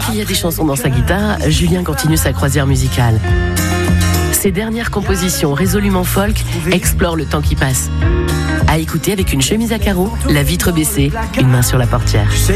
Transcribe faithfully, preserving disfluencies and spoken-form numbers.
qu'il y a des chansons dans sa guitare, Julien continue sa croisière musicale. Ses dernières compositions résolument folk explorent le temps qui passe. À écouter avec une chemise à carreaux, la vitre baissée, une main sur la portière.